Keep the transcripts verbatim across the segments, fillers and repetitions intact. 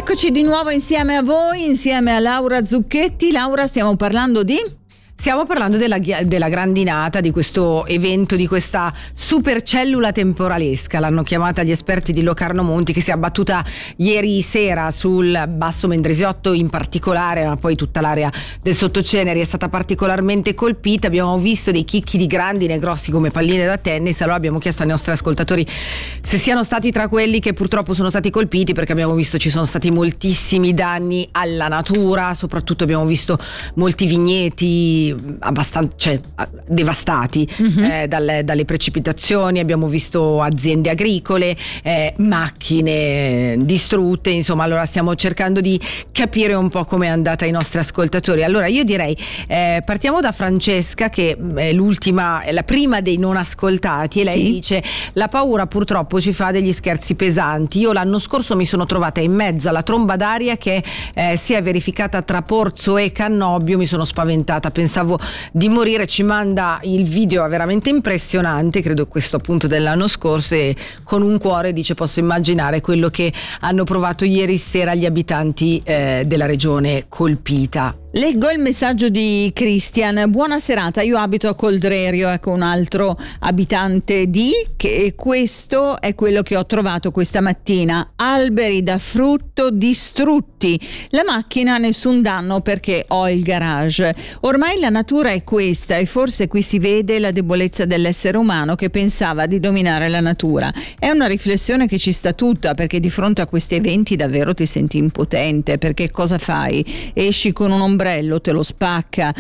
Eccoci di nuovo insieme a voi, insieme a Laura Zucchetti. Laura, stiamo parlando di... Stiamo parlando della, della grandinata, di questo evento, di questa supercellula temporalesca, l'hanno chiamata gli esperti di Locarno Monti, che si è abbattuta ieri sera sul Basso Mendrisiotto in particolare, ma poi tutta l'area del Sottoceneri è stata particolarmente colpita. Abbiamo visto dei chicchi di grandine grossi come palline da tennis. Allora abbiamo chiesto ai nostri ascoltatori se siano stati tra quelli che purtroppo sono stati colpiti, perché abbiamo visto ci sono stati moltissimi danni alla natura, soprattutto abbiamo visto molti vigneti abbastanza, cioè, devastati mm-hmm. eh, dalle, dalle precipitazioni. Abbiamo visto aziende agricole, eh, macchine distrutte, insomma. Allora stiamo cercando di capire un po' come è andata ai nostri ascoltatori. Allora io direi eh, partiamo da Francesca, che è l'ultima, è la prima dei non ascoltati, e lei sì. dice: la paura purtroppo ci fa degli scherzi pesanti. Io l'anno scorso mi sono trovata in mezzo alla tromba d'aria che eh, si è verificata tra Porzo e Cannobio, mi sono spaventata, pensavo di morire. Ci manda il video veramente impressionante, credo questo appunto dell'anno scorso, e con un cuore dice: posso immaginare quello che hanno provato ieri sera gli abitanti eh, della regione colpita. Leggo il messaggio di Christian: buona serata, io abito a Coldrerio, ecco un altro abitante di, che questo è quello che ho trovato questa mattina: alberi da frutto distrutti, la macchina nessun danno perché ho il garage. Ormai la natura è questa, e forse qui si vede la debolezza dell'essere umano che pensava di dominare la natura. È una riflessione che ci sta tutta, perché di fronte a questi eventi davvero ti senti impotente, perché cosa fai? Esci con un ombrello, te lo spacca,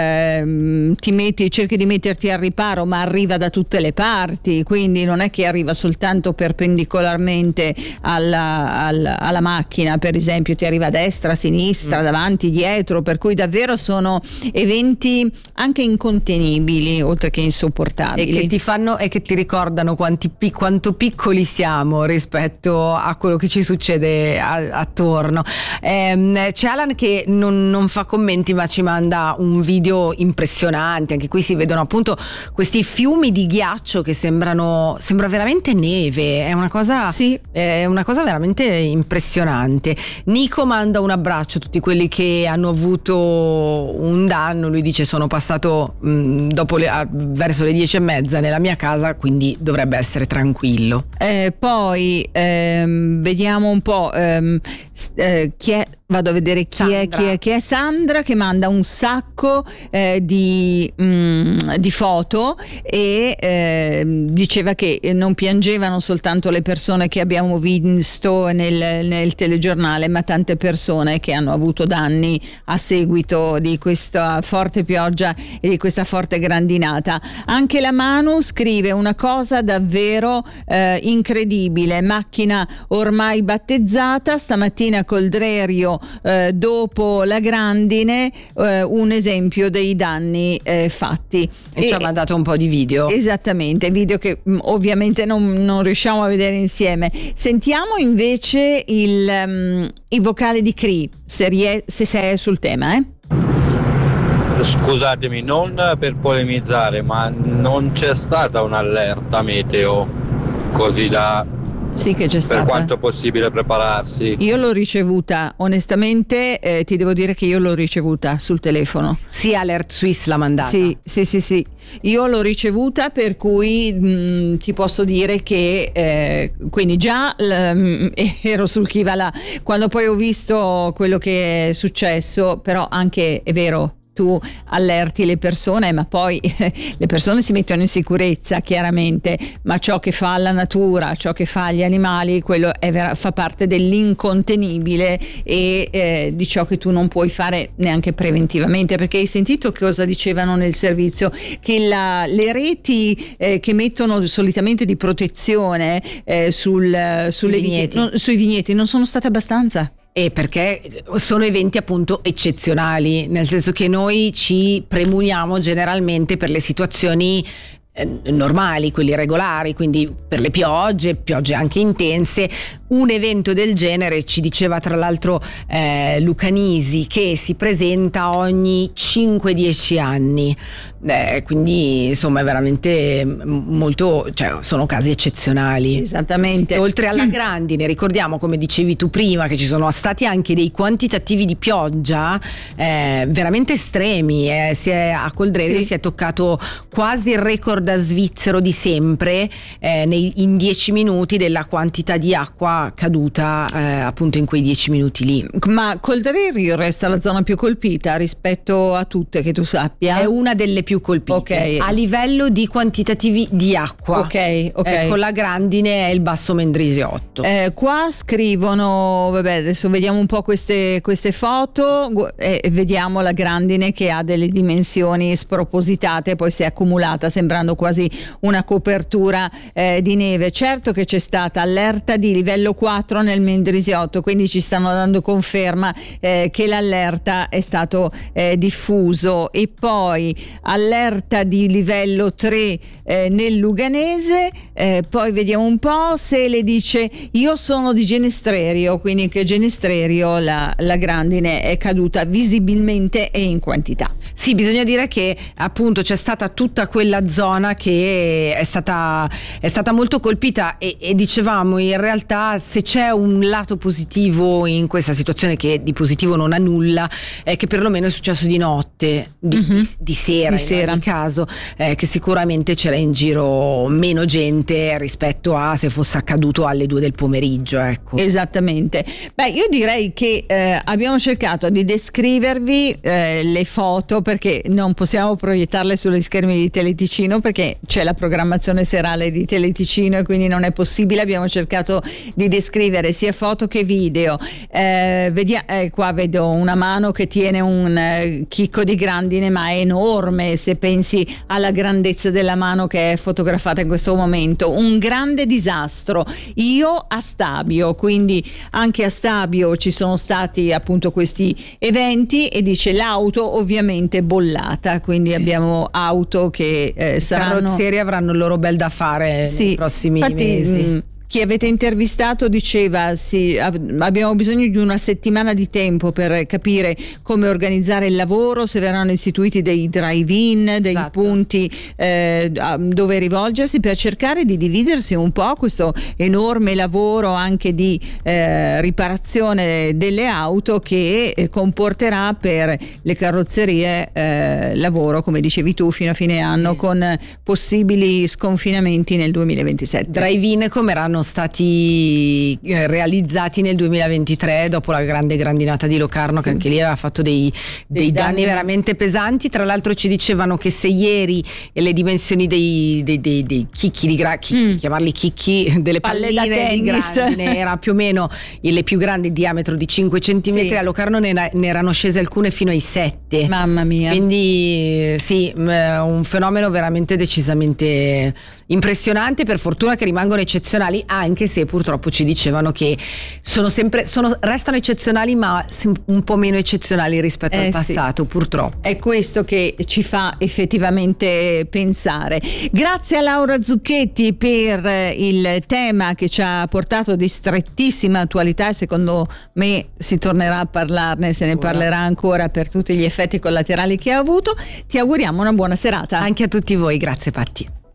ehm, ti metti, cerchi di metterti al riparo, ma arriva da tutte le parti, quindi non è che arriva soltanto perpendicolarmente alla, alla, alla macchina, per esempio ti arriva a destra, a sinistra, mm. davanti, dietro, per cui davvero sono eventi anche incontenibili oltre che insopportabili, e che ti fanno e che ti ricordano quanti, quanto piccoli siamo rispetto a quello che ci succede a, attorno. Ehm, c'è Alan che non, non fa commenti, ma ci manda un video impressionante. Anche qui si vedono appunto questi fiumi di ghiaccio che sembrano sembra veramente neve. È una cosa sì. è una cosa veramente impressionante. Nico manda un abbraccio a tutti quelli che hanno avuto un danno. Lui dice: sono passato mh, dopo le, a, verso le dieci e mezza nella mia casa, quindi dovrebbe essere tranquillo. Eh, poi ehm, vediamo un po' ehm, eh, chi è. Vado a vedere chi Sandra. è, chi è chi è Sandra, che manda un sacco eh, di, mh, di foto, e eh, diceva che non piangevano soltanto le persone che abbiamo visto nel, nel telegiornale, ma tante persone che hanno avuto danni a seguito di questa forte pioggia e di questa forte grandinata. Anche la Manu scrive una cosa davvero eh, incredibile: macchina ormai battezzata, stamattina Coldrerio Eh, dopo la grandine, eh, un esempio dei danni eh, fatti, e, e ci ha mandato un po' di video, esattamente, video che mh, ovviamente non, non riusciamo a vedere insieme. Sentiamo invece il, um, il vocale di Cree, se, rie- se sei sul tema. eh Scusatemi, non per polemizzare, ma non c'è stata un'allerta meteo così da... Sì che c'è per stata. quanto possibile prepararsi. Io l'ho ricevuta, onestamente eh, ti devo dire che io l'ho ricevuta sul telefono. Sì, Alert Suisse l'ha mandata. Sì, sì, sì, sì. Io l'ho ricevuta, per cui mh, ti posso dire che eh, quindi già l- ero sul chi va là. Quando poi ho visto quello che è successo, però anche è vero, tu allerti le persone, ma poi eh, le persone si mettono in sicurezza chiaramente, ma ciò che fa la natura, ciò che fa gli animali, quello è vera- fa parte dell'incontenibile, e eh, di ciò che tu non puoi fare neanche preventivamente, perché hai sentito cosa dicevano nel servizio? Che la, le reti eh, che mettono solitamente di protezione eh, sul, sulle vigneti. non, sui vigneti non sono state abbastanza. E perché sono eventi appunto eccezionali, nel senso che noi ci premuniamo generalmente per le situazioni normali, quelli regolari, quindi per le piogge, piogge anche intense, un evento del genere, ci diceva tra l'altro eh, Luca Nisi, che si presenta ogni cinque dieci anni, eh, quindi insomma è veramente molto, cioè sono casi eccezionali. Esattamente. E oltre alla grandine, ricordiamo, come dicevi tu prima, che ci sono stati anche dei quantitativi di pioggia eh, veramente estremi, eh, si è, a Coldrerio sì. si è toccato quasi il record svizzero di sempre eh, nei, in dieci minuti della quantità di acqua caduta eh, appunto in quei dieci minuti lì. Ma Coldrerio resta la zona più colpita rispetto a tutte, che tu sappia? È una delle più colpite, okay. a livello di quantitativi di acqua. Ok, ok. Eh, con la grandine è il Basso Mendrisiotto. Eh, qua scrivono, vabbè, adesso vediamo un po' queste, queste foto e eh, vediamo la grandine che ha delle dimensioni spropositate, poi si è accumulata sembrando quasi una copertura eh, di neve. Certo che c'è stata allerta di livello quattro nel Mendrisiotto, quindi ci stanno dando conferma eh, che l'allerta è stato eh, diffuso, e poi allerta di livello tre eh, nel Luganese. Eh, poi vediamo un po', se le dice io sono di Genestrerio, quindi che Genestrerio la, la grandine è caduta visibilmente e in quantità. Sì, bisogna dire che appunto c'è stata tutta quella zona che è stata, è stata molto colpita, e, e dicevamo in realtà se c'è un lato positivo in questa situazione, che di positivo non ha nulla, è che perlomeno è successo di notte, di, mm-hmm. di, di sera, di sera. In ogni caso, eh, che sicuramente c'era in giro meno gente rispetto a se fosse accaduto alle due del pomeriggio, ecco. Esattamente. Beh, io direi che eh, abbiamo cercato di descrivervi eh, le foto, perché non possiamo proiettarle sugli schermi di Teleticino, perché c'è la programmazione serale di Teleticino e quindi non è possibile. Abbiamo cercato di descrivere sia foto che video. Eh, vedia- eh, qua vedo una mano che tiene un eh, chicco di grandine, ma è enorme se pensi alla grandezza della mano che è fotografata in questo momento. Un grande disastro. Io a Stabio, quindi anche a Stabio ci sono stati appunto questi eventi, e dice l'auto ovviamente bollata, quindi sì. abbiamo auto che eh, saranno, carrozzerie avranno il loro bel da fare sì, nei prossimi infatti, mesi. Mh, chi avete intervistato diceva sì, abbiamo bisogno di una settimana di tempo per capire come organizzare il lavoro, se verranno istituiti dei drive-in, dei esatto. punti eh, dove rivolgersi, per cercare di dividersi un po' questo enorme lavoro anche di eh, riparazione delle auto, che eh, comporterà per le carrozzerie eh, lavoro, come dicevi tu, fino a fine anno, sì. con possibili sconfinamenti nel duemilaventisette. Drive-in come erano stati realizzati nel duemilaventitré dopo la grande grandinata di Locarno, che anche lì aveva fatto dei, dei, dei danni, danni veramente pesanti. Tra l'altro ci dicevano che se ieri le dimensioni dei, dei, dei, dei chicchi di gra- chi, mm. chiamarli chicchi, delle palle da palline di grandine, era più o meno le più grandi, diametro di cinque centimetri, sì. a Locarno ne, ne erano scese alcune fino ai sette. Mamma mia. Quindi sì, un fenomeno veramente decisamente impressionante. Per fortuna che rimangono eccezionali, anche se purtroppo ci dicevano che sono sempre sono, restano eccezionali, ma un po' meno eccezionali rispetto eh, al passato, sì. purtroppo. È questo che ci fa effettivamente pensare. Grazie a Laura Zucchetti per il tema che ci ha portato di strettissima attualità, e secondo me si tornerà a parlarne, se ne parlerà ancora per tutti gli effetti collaterali che ha avuto. Ti auguriamo una buona serata. Anche a tutti voi, grazie Patti.